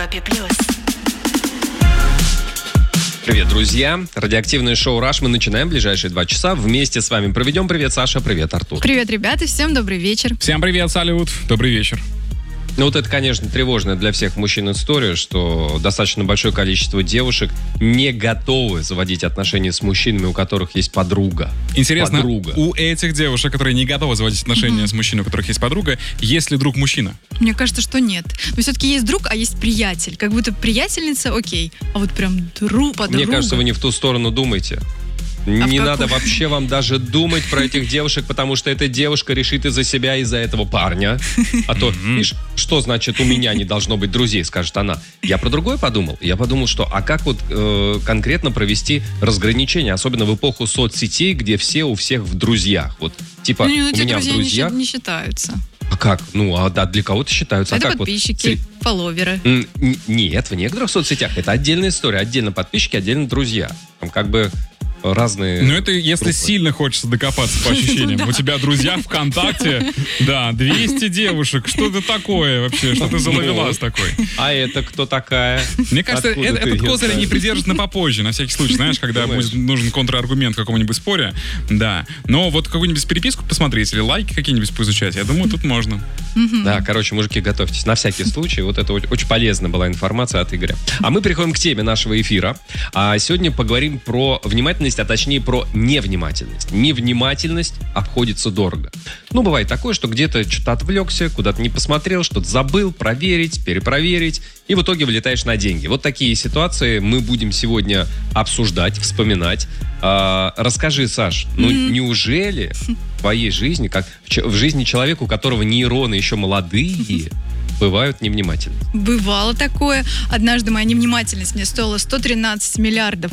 Европе+. Привет, друзья. Радиоактивное шоу «Раш» мы начинаем в ближайшие 2 часа. Вместе с вами проведем. Привет, Саша. Привет, Артур. Привет, ребята. Всем добрый вечер. Всем привет, салют. Добрый вечер. Ну вот это, конечно, тревожная для всех мужчин история, что достаточно большое количество девушек не готовы заводить отношения с мужчинами, у которых есть подруга. Интересно, у этих девушек, которые не готовы заводить отношения с мужчиной, у которых есть подруга, есть ли друг мужчина? Мне кажется, что нет. Но все-таки есть друг, а есть приятель. Как будто приятельница, окей. А вот прям подруга. Мне кажется, вы не в ту сторону думаете. Не надо вообще вам даже думать про этих девушек, потому что эта девушка решит из-за себя, из-за этого парня. А то, видишь, что значит у меня не должно быть друзей, скажет она. Я про другое подумал. Я подумал, что а как вот конкретно провести разграничение, особенно в эпоху соцсетей, где все у всех в друзьях. Вот типа у меня в друзьях не считаются. А как? Ну, да, для кого-то считаются. Это а как подписчики, фолловеры. Нет, в некоторых соцсетях это отдельная история. Отдельно подписчики, отдельно друзья. Там как бы разные... Ну, это если сильно хочется докопаться по ощущениям. У тебя друзья ВКонтакте, да, 200 девушек. Что это такое вообще? Что ты за ловелас такой? А это кто такая? Мне кажется, этот козырь они придержат на попозже, на всякий случай. Знаешь, когда будет нужен контраргумент в каком-нибудь споре. Да. Но вот какую-нибудь переписку посмотреть или лайки какие-нибудь поизучать, я думаю, тут можно. Да, короче, мужики, готовьтесь. На всякий случай. Вот это очень полезная была информация от Игоря. А мы переходим к теме нашего эфира. А сегодня поговорим про внимательность, а точнее про невнимательность. Невнимательность обходится дорого. Ну, бывает такое, что где-то что-то отвлекся, куда-то не посмотрел, что-то забыл, проверить, перепроверить, и в итоге вылетаешь на деньги. Вот такие ситуации мы будем сегодня обсуждать, вспоминать. Расскажи, Саш, ну неужели в твоей жизни, как в жизни человека, у которого нейроны еще молодые, бывают невнимательны? Бывало такое. Однажды моя невнимательность мне стоила $113 миллиардов.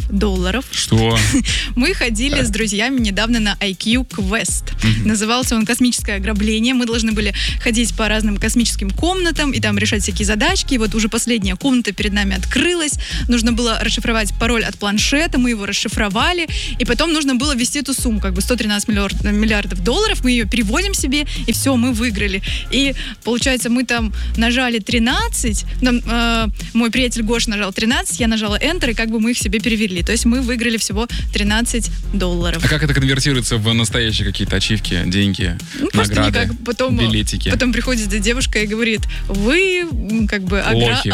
Что? Мы ходили с друзьями недавно на IQ Quest. Назывался он «Космическое ограбление». Мы должны были ходить по разным космическим комнатам и там решать всякие задачки. И вот уже последняя комната перед нами открылась. Нужно было расшифровать пароль от планшета. Мы его расшифровали. И потом нужно было ввести эту сумму. Как бы $113 миллиардов. Мы ее переводим себе. И все, мы выиграли. И получается, мы там нажали 13, там, мой приятель Гоша нажал 13, я нажала Enter, и как бы мы их себе перевели. То есть мы выиграли всего $13. А как это конвертируется в настоящие какие-то ачивки, деньги, награды, билетики? Потом приходит девушка и говорит, вы как бы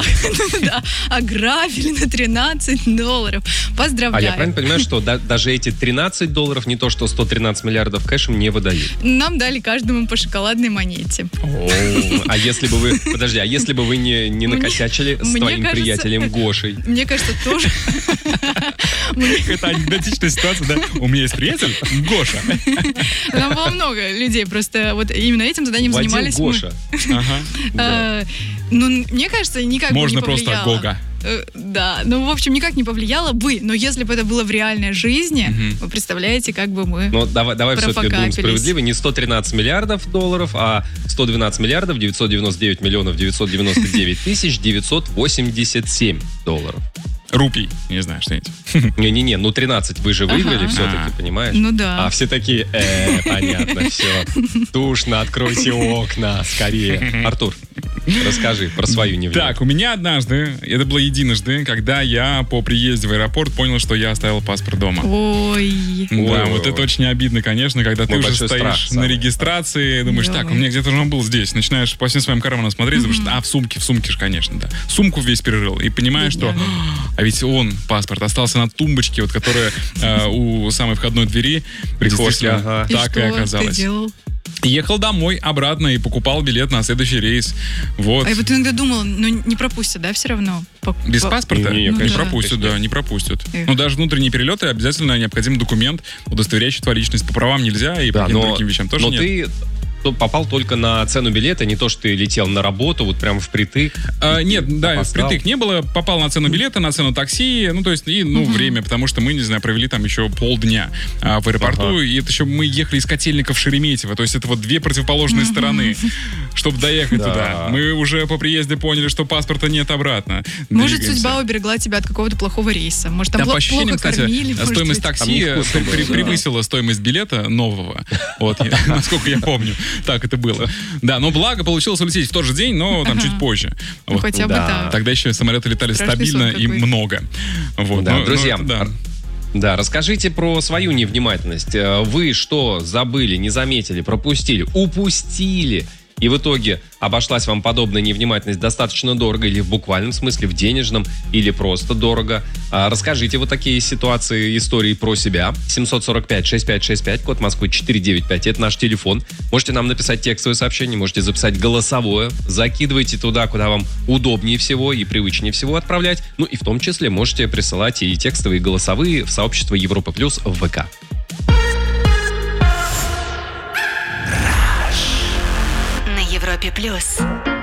ограбили на $13. Поздравляю. А я правильно понимаю, что даже эти $13, не то что 113 миллиардов кэшем, не выдают? Нам дали каждому по шоколадной монете. А если бы вы... Подожди, а если бы вы не накосячили с твоим приятелем Гошей? Мне кажется, тоже. Это анекдотичная ситуация, да? У меня есть приятель Гоша. Там было много людей, просто вот именно этим заданием занимались мы. Гоша. Ну, мне кажется, никак бы не повлияло. Можно просто Гога. Да, ну, в общем, никак не повлияло бы, но если бы это было в реальной жизни, вы представляете, как бы мы давай все-таки будем справедливы, не 113 миллиардов долларов, а 112 миллиардов 999 миллионов 999 тысяч 987 долларов. Рупий, не знаю, что-нибудь. Не-не-не, ну 13 вы же выиграли все-таки, понимаешь? Ну да. А все такие, понятно, все. Душно, откройте окна, скорее. Артур, расскажи про свою невнимательность. Так, у меня однажды, это было единожды, когда я по приезде в аэропорт понял, что я оставил паспорт дома. Ой. Да, вот это очень обидно, конечно, когда ты уже стоишь на регистрации, думаешь, так, у меня где-то он был здесь, начинаешь по всем своим карманам смотреть, думаешь, в сумке же, конечно, да. Сумку весь перерыл, и понимаешь, что... А ведь паспорт, остался на тумбочке, вот, которая у самой входной двери. Прихожка. Так и оказалось. Ты делал? Ехал домой обратно и покупал билет на следующий рейс. Вот. А я вот иногда думала, ну не пропустят, да, все равно? Без паспорта? Не, не пропустят, да, не пропустят. Но даже внутренние перелеты обязательно необходим документ, удостоверяющий твою личность. По правам нельзя, и по каким-то другим вещам тоже нет. Ты попал только на цену билета, не то, что ты летел на работу, вот прям впритык. Нет, да, впритык не было. Попал на цену билета, на цену такси, ну, то есть, и, время, потому что мы, не знаю, провели там еще полдня в аэропорту, и это еще мы ехали из Котельников в Шереметьево, то есть это вот две противоположные стороны, чтобы доехать туда. Мы уже по приезде поняли, что паспорта нет обратно. Может, судьба уберегла тебя от какого-то плохого рейса. Может, там по ощущениям, плохо кормили. Кстати, стоимость такси превысила стоимость билета нового, вот, насколько я помню. так это было. Да, но благо получилось улететь в тот же день, но там чуть позже. Ну, хотя бы так. Тогда еще самолеты летали стабильно и много. Вот. Да, друзья, да, расскажите про свою невнимательность. Вы что забыли, не заметили, пропустили, упустили? И в итоге обошлась вам подобная невнимательность достаточно дорого, или в буквальном смысле, в денежном, или просто дорого. Расскажите вот такие ситуации, истории про себя. 745-6565, код Москвы 495, это наш телефон. Можете нам написать текстовое сообщение, можете записать голосовое. Закидывайте туда, куда вам удобнее всего и привычнее всего отправлять. Ну и в том числе можете присылать и текстовые, и голосовые в сообщество Европа Плюс в ВК. Европе Плюс.